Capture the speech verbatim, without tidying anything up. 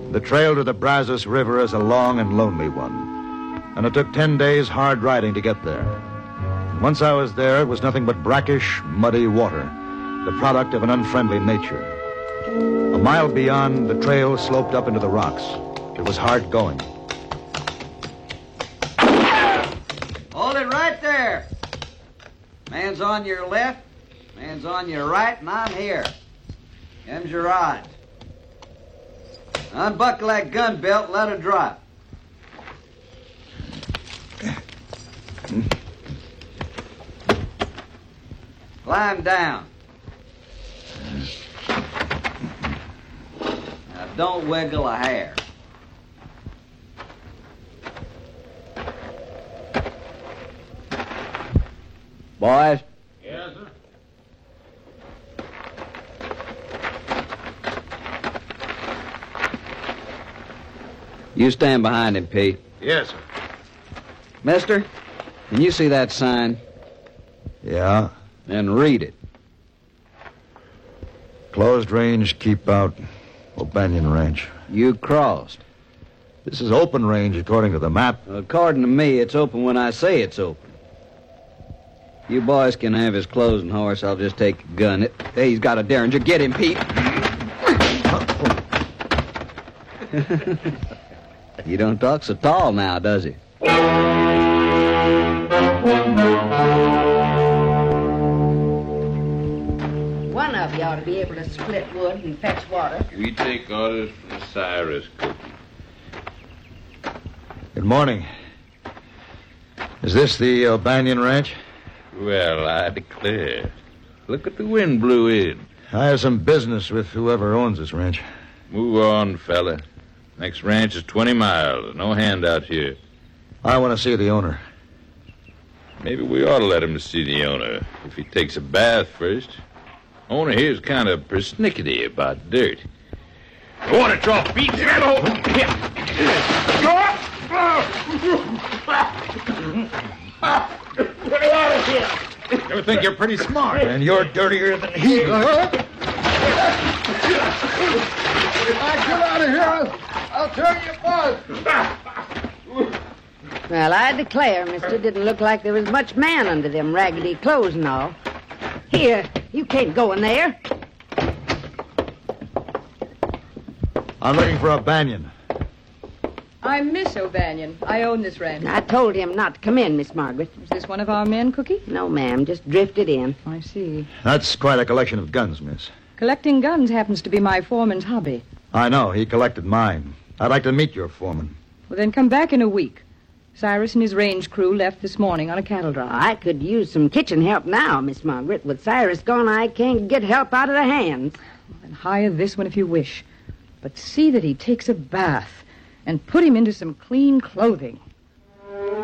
The trail to the Brazos River is a long and lonely one, and it took ten days hard riding to get there. Once I was there, it was nothing but brackish, muddy water, the product of an unfriendly nature. A mile beyond, the trail sloped up into the rocks. It was hard going. Hold it right there. Man's on your left, man's on your right, and I'm here. Them's your odds. Unbuckle that gun belt and let her drop. Climb down. Now don't wiggle a hair. Boys? Yes, sir. You stand behind him, Pete. Yes, sir. Mister, can you see that sign? Yeah. Then read it. Closed range, keep out, O'Banion Ranch. You crossed. This is open range according to the map. According to me, it's open when I say it's open. You boys can have his closing horse. I'll just take a gun. It, hey, he's got a derringer. Get him, Pete. You don't talk so tall now, does he? One of you ought to be able to split wood and fetch water. We take orders from Cyrus, Cookie. Good morning. Is this the O'Banion Ranch? Well, I declare. Look at the wind blew in. I have some business with whoever owns this ranch. Move on, fella. Next ranch is twenty miles. No handout here. I want to see the owner. Maybe we ought to let him see the owner if he takes a bath first. Owner here's kind of persnickety about dirt. Water trough, Pete. Get over here. Get me out of here. You think you're pretty smart, and you're dirtier than he is. Right, get out of here. I'll, I'll turn you buzz. Well, I declare, mister, didn't look like there was much man under them raggedy clothes and all. Here, you can't go in there. I'm looking for O'Banion. I'm Miss O'Banion. I own this ranch. I told him not to come in, Miss Margaret. Is this one of our men, Cookie? No, ma'am, just drifted in. I see. That's quite a collection of guns, miss. Collecting guns happens to be my foreman's hobby. I know. He collected mine. I'd like to meet your foreman. Well, then come back in a week. Cyrus and his range crew left this morning on a cattle drive. I could use some kitchen help now, Miss Margaret. With Cyrus gone, I can't get help out of the hands. Well, then hire this one if you wish. But see that he takes a bath and put him into some clean clothing.